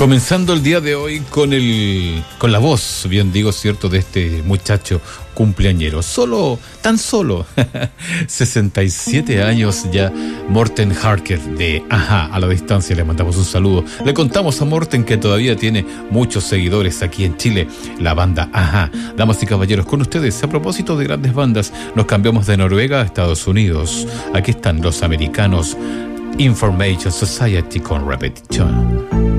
Comenzando el día de hoy con la voz, bien digo, cierto, de este muchacho cumpleañero. Tan solo 67 años ya, Morten Harket de Ajá. A la distancia le mandamos un saludo. Le contamos a Morten que todavía tiene muchos seguidores aquí en Chile, la banda Ajá. Damas y caballeros, con ustedes, a propósito de grandes bandas, nos cambiamos de Noruega a Estados Unidos. Aquí están los americanos Information Society con Repetition.